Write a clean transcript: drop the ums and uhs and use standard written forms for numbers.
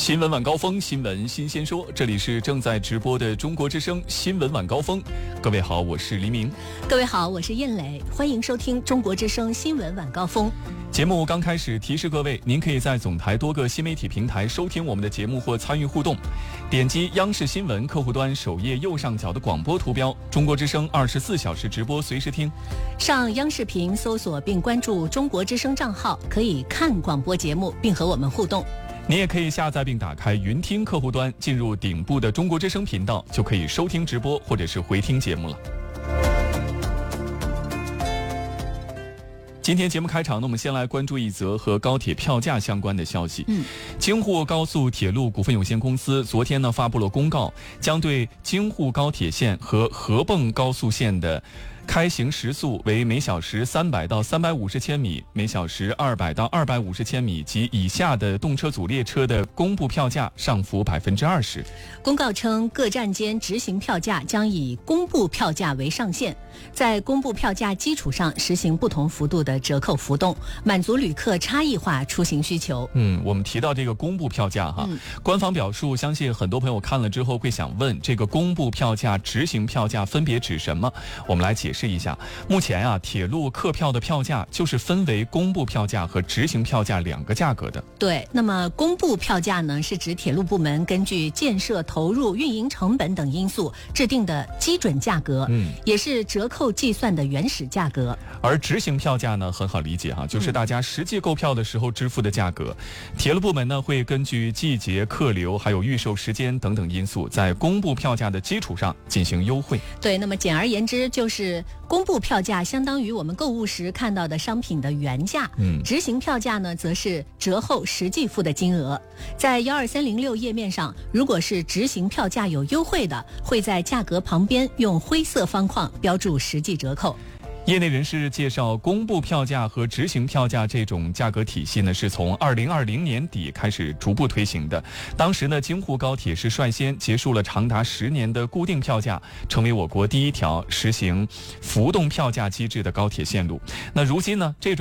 新闻晚高峰，新闻新鲜说，这里是正在直播的中国之声新闻晚高峰。各位好，我是黎明。 各位好，我是燕磊，欢迎收听中国之声新闻晚高峰。 节目刚开始，提示各位，您可以在总台多个新媒体平台收听我们的节目或参与互动。点击央视新闻客户端首页右上角的广播图标，中国之声24小时直播随时听。 上央视频搜索并关注中国之声账号，可以看广播节目并和我们互动。 你也可以下载并打开云听客户端，进入顶部的中国之声频道，就可以收听直播或者是回听节目了。今天节目开场呢，我们先来关注一则和高铁票价相关的消息。京沪高速铁路股份有限公司昨天呢发布了公告，将对京沪高铁线和合泵高速线的开行时速为每小时300到350千米，每小时200到250千米及以下的动车组列车的公布票价上浮20%。 公告称，各站间执行票价将以公布票价为上限，在公布票价基础上实行不同幅度的折扣浮动，满足旅客差异化出行需求。 我们提到这个公布票价官方表述，相信很多朋友看了之后会想问，这个公布票价、执行票价分别指什么？我们来解释一下。目前铁路客票的票价就是分为公布票价和执行票价两个价格的。 对，那么公布票价呢，是指铁路部门根据建设投入、运营成本等因素制定的基准价格，也是折扣计算的原始价格。 而执行票价呢，很好理解就是大家实际购票的时候支付的价格。铁路部门呢，会根据季节、客流还有预售时间等等因素，在公布票价的基础上进行优惠。 对，那么简而言之，就是公布票价相当于我们购物时看到的商品的原价，执行票价呢，则是折后实际付的金额。在12306页面上，如果是执行票价有优惠的，会在价格旁边用灰色方框标注实际折扣。 业内人士介绍，公布票价和执行票价这种价格体系呢，是从2020年底开始逐步推行的。当时呢，京沪高铁是率先结束了长达10年的固定票价，成为我国第一条实行浮动票价机制的高铁线路。那如今呢，这种